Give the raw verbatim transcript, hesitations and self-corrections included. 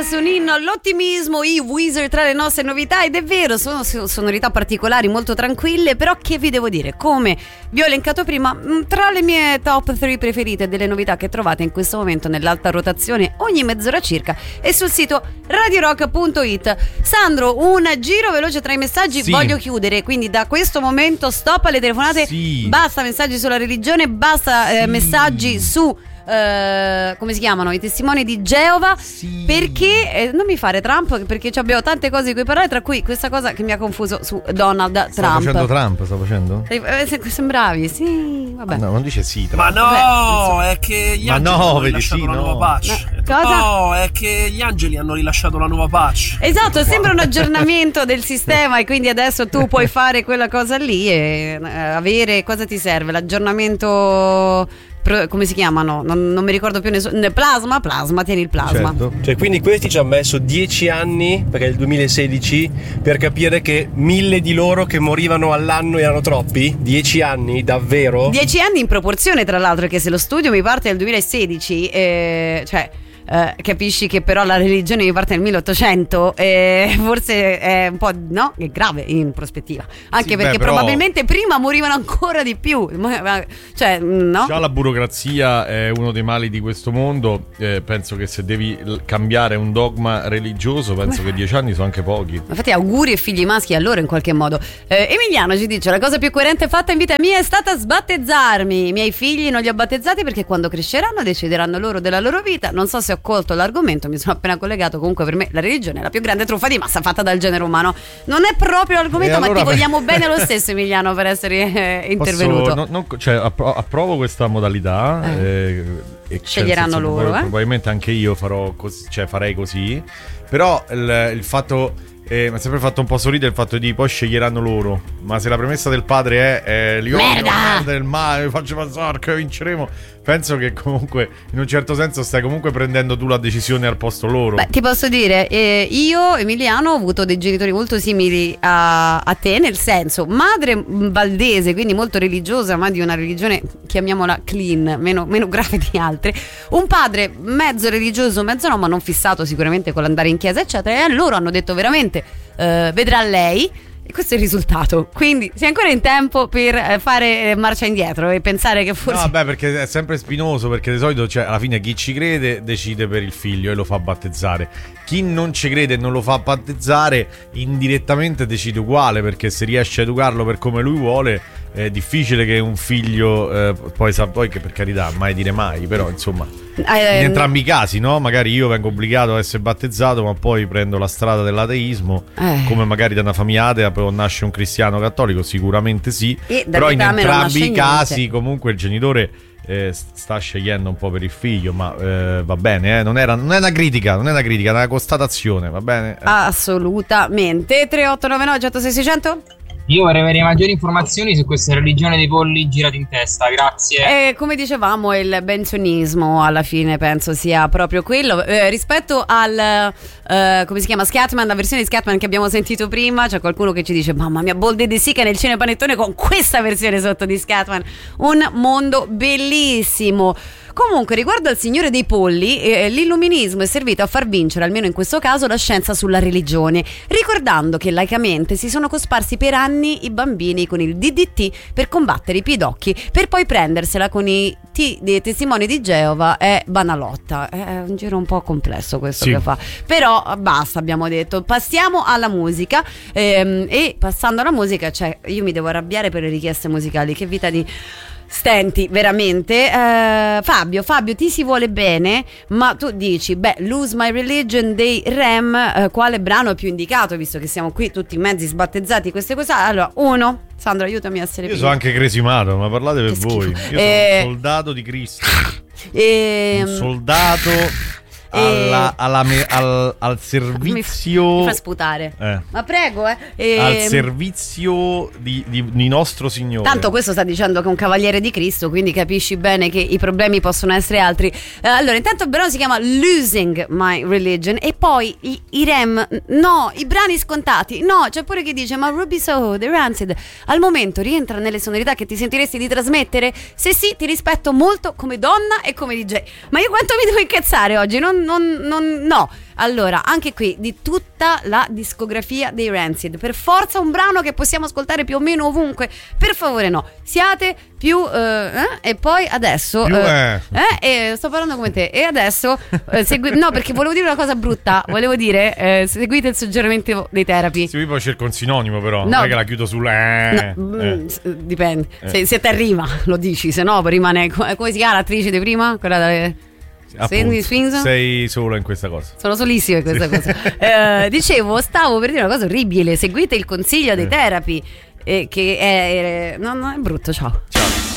fosse un inno all'ottimismo, i Weezer tra le nostre novità, ed è vero, sono sonorità particolari molto tranquille, però che vi devo dire, come vi ho elencato prima, tra le mie top tre preferite delle novità che trovate in questo momento nell'alta rotazione ogni mezz'ora circa e sul sito radio rock punto it. Sandro, un giro veloce tra i messaggi, sì. Voglio chiudere, quindi da questo momento stop alle telefonate, sì. Basta messaggi sulla religione, basta sì. eh, messaggi su Uh, come si chiamano? I testimoni di Geova, sì. Perché eh, non mi fare Trump, perché abbiamo tante cose di cui parlare, tra cui questa cosa che mi ha confuso su Donald Trump. Sta facendo Trump, sta facendo? Eh, sembravi, sì, vabbè. No, non dice sì. Ma no, vabbè, è che gli Ma angeli no, hanno vedi, rilasciato sì, la no. nuova patch. No, cosa? No, è che gli angeli hanno rilasciato la nuova patch. Esatto, sembra un aggiornamento del sistema e quindi adesso tu puoi fare quella cosa lì e eh, avere, cosa ti serve? L'aggiornamento, come si chiamano? Non, non mi ricordo più nessuno. Plasma, plasma, tieni il plasma. Certo. Cioè, quindi questi ci hanno messo dieci anni, perché è il duemilasedici, per capire che mille di loro che morivano all'anno erano troppi? Dieci anni, davvero? Dieci anni in proporzione, tra l'altro, che se lo studio mi parte dal duemilasedici, eh, cioè... Uh, capisci che però la religione mi parte nel milleottocento e forse è un po', no? È grave in prospettiva, anche sì, perché beh, però... probabilmente prima morivano ancora di più, cioè no? Già la burocrazia è uno dei mali di questo mondo, eh, penso che se devi cambiare un dogma religioso penso Beh. che dieci anni sono anche pochi. Infatti auguri e figli maschi a loro in qualche modo. eh, Emiliano ci dice: la cosa più coerente fatta in vita mia è stata sbattezzarmi. I miei figli non li ho battezzati perché quando cresceranno decideranno loro della loro vita. Non so se ho colto l'argomento, mi sono appena collegato. Comunque per me la religione è la più grande truffa di massa fatta dal genere umano. Non è proprio l'argomento, allora, ma ti vogliamo bene lo stesso, Emiliano, per essere eh, intervenuto. Posso, no, non, cioè, appro- approvo questa modalità, eh. Eh, e sceglieranno senso, loro, eh? probabilmente anche io farò così, cioè farei così. Però il, il fatto eh, mi ha sempre fatto un po' sorridere il fatto di poi sceglieranno loro. Ma se la premessa del padre è eh, li odio, del male, vi faccio passare che vinceremo, penso che comunque in un certo senso stai comunque prendendo tu la decisione al posto loro. Beh, ti posso dire, eh, io, Emiliano, ho avuto dei genitori molto simili a, a te, nel senso, madre valdese, quindi molto religiosa, ma di una religione, chiamiamola clean, meno, meno grave di altre. Un padre mezzo religioso, mezzo no, ma non fissato sicuramente con l'andare in chiesa, eccetera. E loro hanno detto veramente, eh, vedrà lei. E questo è il risultato. Quindi sei ancora in tempo per fare marcia indietro e pensare che forse... No, beh, perché è sempre spinoso, perché di solito, cioè, alla fine chi ci crede decide per il figlio e lo fa battezzare. Chi non ci crede e non lo fa battezzare indirettamente decide uguale, perché se riesce a educarlo per come lui vuole è difficile che un figlio eh, poi sa, poi che per carità mai dire mai, però insomma in entrambi i casi, no? Magari io vengo obbligato a essere battezzato, ma poi prendo la strada dell'ateismo, eh. come magari da una famiglia atea poi nasce un cristiano cattolico, sicuramente sì, e però in entrambi i casi niente. Comunque il genitore eh, sta scegliendo un po' per il figlio, ma eh, va bene, eh? non, era, non è una critica, non è una critica, è una constatazione, va bene? Eh. Assolutamente. Tre otto nove nove uno zero sei sei zero zero. Io vorrei avere maggiori informazioni su questa religione dei polli girati in testa, grazie. E come dicevamo, il benzonismo alla fine penso sia proprio quello. Eh, rispetto al, eh, come si chiama, Scatman, la versione di Scatman che abbiamo sentito prima, c'è qualcuno che ci dice: mamma mia, Bolde De Sica nel cinepanettone con questa versione sotto di Scatman. Un mondo bellissimo. Comunque, riguardo al Signore dei Polli, eh, l'illuminismo è servito a far vincere, almeno in questo caso, la scienza sulla religione, ricordando che laicamente si sono cosparsi per anni i bambini con il D D T per combattere i pidocchi, per poi prendersela con i T dei testimoni di Geova e Banalotta. È un giro un po' complesso questo sì. che fa, però basta, abbiamo detto. Passiamo alla musica, ehm, e passando alla musica, cioè, io mi devo arrabbiare per le richieste musicali. Che vita di... stenti, veramente. uh, Fabio, Fabio ti si vuole bene, ma tu dici, beh, Lose My Religion dei R E M, uh, quale brano è più indicato, visto che siamo qui tutti mezzi sbattezzati, queste cose. Allora, uno, Sandro, aiutami a essere io sono anche cresimato, ma parlate per voi. Io eh... sono un soldato di Cristo, e... un soldato alla, alla me, al, al servizio mi, mi fa sputare eh. ma prego eh. E... al servizio di, di, di nostro Signore. Tanto questo sta dicendo che è un cavaliere di Cristo, quindi capisci bene che i problemi possono essere altri. eh, allora intanto il brano si chiama Losing My Religion, e poi i, i R E M, no, i brani scontati, no, c'è pure chi dice ma Ruby Soho, The Rancid al momento rientra nelle sonorità che ti sentiresti di trasmettere? Se sì, ti rispetto molto come donna e come D J, ma io quanto mi devo incazzare oggi? Non Non, non, no, Allora, anche qui di tutta la discografia dei Rancid, per forza un brano che possiamo ascoltare più o meno ovunque. Per favore, no, siate più eh, eh, e poi adesso Più, eh, eh. eh, e sto parlando come te. E adesso eh, segui- no, perché volevo dire una cosa brutta. Volevo dire eh, seguite il suggerimento dei Therapy. Sì, poi cerco un sinonimo, però. No. Non è che la chiudo sul. Eh, No, eh. mm, s- dipende. Eh. Se, se ti arriva, lo dici, se no rimane. Come come si chiama l'attrice di prima? Quella dalle. Appunto, Cindy Swinson? sei solo in questa cosa. Sono solissima in questa cosa. Eh, dicevo, stavo per dire una cosa orribile. Seguite il consiglio dei Eh. Therapy. eh, che è, è- no, no, è brutto. Ciao. Ciao.